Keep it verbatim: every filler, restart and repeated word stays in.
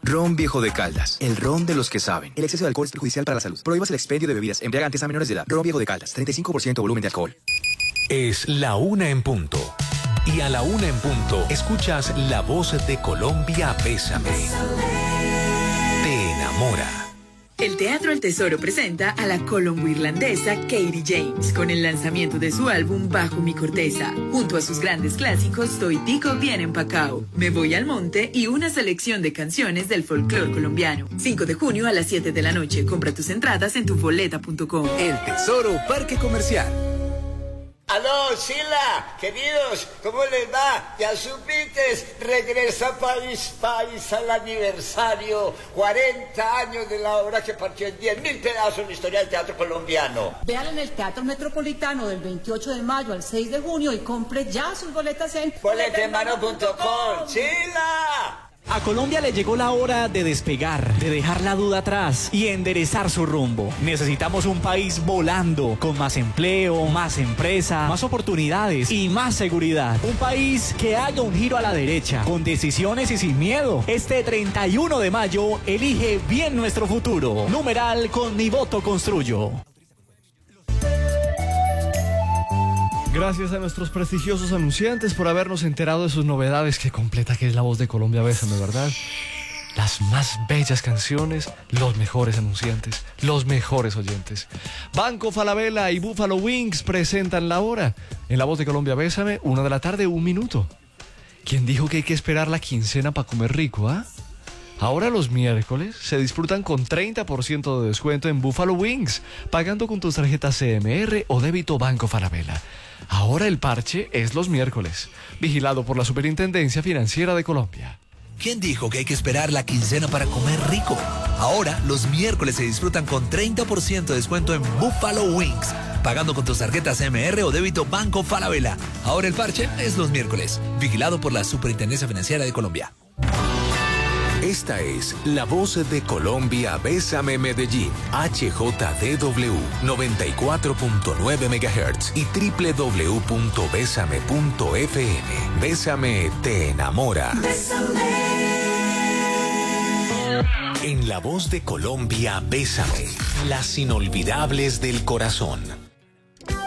Ron Viejo de Caldas, el ron de los que saben. El exceso de alcohol es perjudicial para la salud. Prohíbas el expendio de bebidas embriagantes a menores de edad. Ron Viejo de Caldas, treinta y cinco por ciento volumen de alcohol. Es la una en punto. Y a la una en punto, escuchas La Voz de Colombia, Bésame. Te enamora. El Teatro El Tesoro presenta a la colombo-irlandesa Katie James con el lanzamiento de su álbum Bajo mi Corteza. Junto a sus grandes clásicos Toy Tico Bien Empacao, Me Voy al Monte y una selección de canciones del folclore colombiano. cinco de junio a las siete de la noche. Compra tus entradas en tu boleta punto com. El Tesoro Parque Comercial. Aló, Sila, queridos, ¿cómo les va? Ya supites, regresa País, País al aniversario, cuarenta años de la obra que partió en diez mil pedazos en la historia del teatro colombiano. Véanlo en el Teatro Metropolitano del veintiocho de mayo al seis de junio y compre ya sus boletas en boleta en mano punto com. ¡Sila! A Colombia le llegó la hora de despegar, de dejar la duda atrás y enderezar su rumbo. Necesitamos un país volando, con más empleo, más empresa, más oportunidades y más seguridad. Un país que haga un giro a la derecha, con decisiones y sin miedo. Este treinta y uno de mayo, elige bien nuestro futuro. Numeral Con mi voto construyo. Gracias a nuestros prestigiosos anunciantes por habernos enterado de sus novedades. Qué completa que es La Voz de Colombia, Bésame, ¿verdad? Las más bellas canciones, los mejores anunciantes, los mejores oyentes. Banco Falabella y Buffalo Wings presentan la hora. En La Voz de Colombia, Bésame, una de la tarde, un minuto. ¿Quién dijo que hay que esperar la quincena para comer rico, ah? Ahora los miércoles se disfrutan con treinta por ciento de descuento en Buffalo Wings, pagando con tus tarjetas C M R o débito Banco Falabella. Ahora el parche es los miércoles, vigilado por la Superintendencia Financiera de Colombia. ¿Quién dijo que hay que esperar la quincena para comer rico? Ahora los miércoles se disfrutan con treinta por ciento de descuento en Buffalo Wings, pagando con tus tarjetas C M R o débito Banco Falabella. Ahora el parche es los miércoles, vigilado por la Superintendencia Financiera de Colombia. Esta es La Voz de Colombia, Bésame Medellín, H J D W noventa y cuatro punto nueve megahertz y doble u doble u doble u punto bésame punto f m. Bésame te enamora. Bésame. En La Voz de Colombia, Bésame, las inolvidables del corazón.